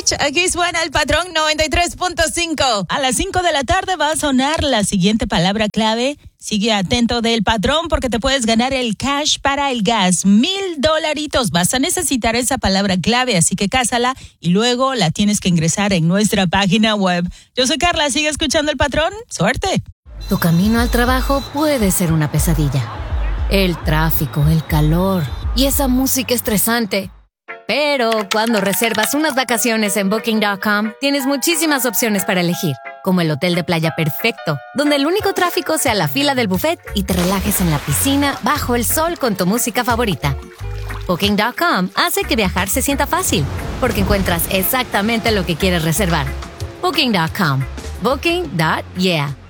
Beach. Aquí suena el Patrón 93.5. A las 5 de la tarde va a sonar la siguiente palabra clave. Sigue atento del Patrón porque te puedes ganar el cash para el gas. $1,000. Vas a necesitar esa palabra clave, así que cásala y luego la tienes que ingresar en nuestra página web. Yo soy Carla, sigue escuchando el Patrón. ¡Suerte! Tu camino al trabajo puede ser una pesadilla. El tráfico, el calor y esa música estresante. Pero cuando reservas unas vacaciones en Booking.com, tienes muchísimas opciones para elegir, como el hotel de playa perfecto, donde el único tráfico sea la fila del buffet y te relajes en la piscina bajo el sol con tu música favorita. Booking.com hace que viajar se sienta fácil, porque encuentras exactamente lo que quieres reservar. Booking.com. Booking.yeah.